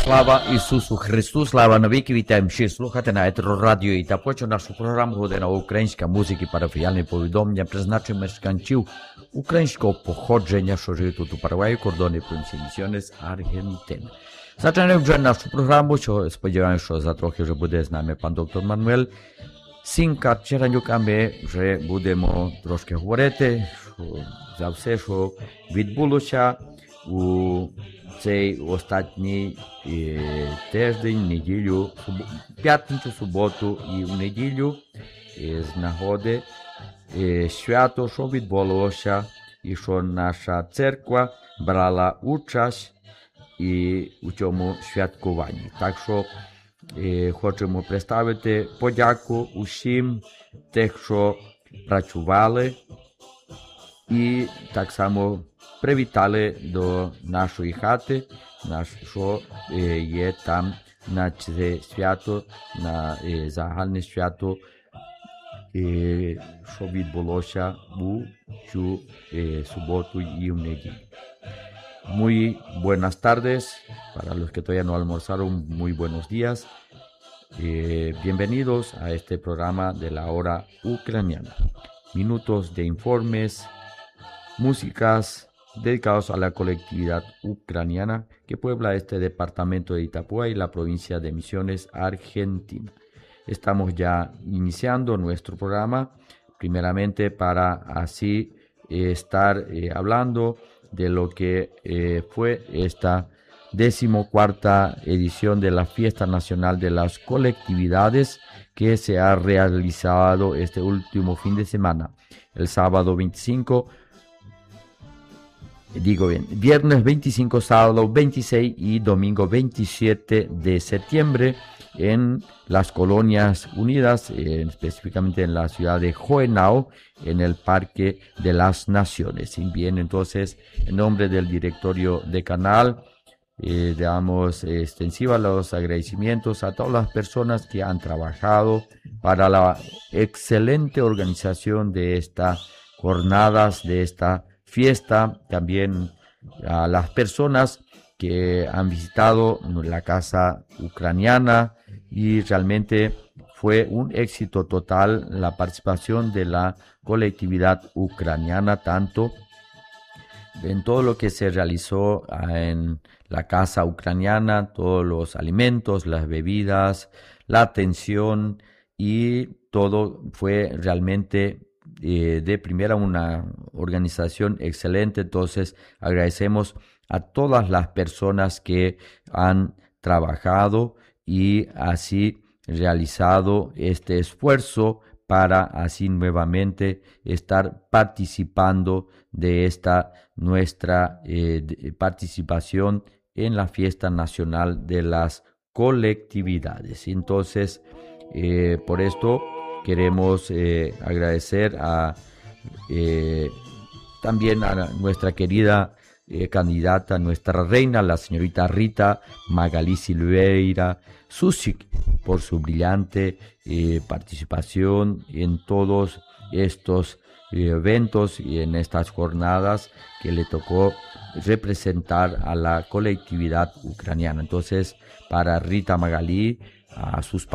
Слава Ісусу Христу, слава навіки, вітаємо всіх, слухати на Етрорадіо і та почу нашу програму «Година українська музики», парафіяльні повідомлення, призначення мешканців українського походження, що живуть тут у Парагваї, кордони провінції Місіонес, Аргентини. Зачинаємо вже нашу програму, що сподіваємося, що за трохи вже буде з нами пан доктор Мануель Сінка-Черанюк, а ми вже будемо трошки говорити за все, що відбулося у цей останній тиждень, неділю, п'ятницю, суботу і в неділю з нагоди свято, що відбулося і що наша церква брала участь у цьому святкуванні. Так що хочемо представити подяку усім тих, що працювали, і так само привітали до нашої хати, що є там на це свято, на загальне свято, що відбулося у цю суботу і в неділю. Muy buenas tardes, para los que todavía no almorzaron, muy buenos días. Bienvenidos a este programa de la hora ucraniana. Minutos de informes, músicas dedicados a la colectividad ucraniana que puebla este departamento de Itapúa y la provincia de Misiones, Argentina. Estamos ya iniciando nuestro programa, primeramente para así estar hablando de lo que fue esta 14ª edición de la Fiesta Nacional de las Colectividades que se ha realizado este último fin de semana, el sábado 25, viernes 25, sábado 26 y domingo 27 de septiembre en las Colonias Unidas, específicamente en la ciudad de Juvenao, en el Parque de las Naciones. Y bien, entonces, en nombre del directorio de canal, damos extensiva los agradecimientos a todas las personas que han trabajado para la excelente organización de estas jornadas, de esta fiesta, también a las personas que han visitado la casa ucraniana, y realmente fue un éxito total la participación de la colectividad ucraniana, tanto en todo lo que se realizó en la casa ucraniana, todos los alimentos, las bebidas, la atención, y todo fue realmente de primera una organización excelente. Entonces agradecemos a todas las personas que han trabajado y así realizado este esfuerzo para así nuevamente estar participando de esta nuestra participación en la Fiesta Nacional de las Colectividades. Entonces, por esto queremos agradecer también a nuestra querida candidata, nuestra reina, la señorita Rita Magalí Silveira Susic, por su brillante participación en todos estos eventos y en estas jornadas que le tocó representar a la colectividad ucraniana. Entonces, para Rita Magalí, a sus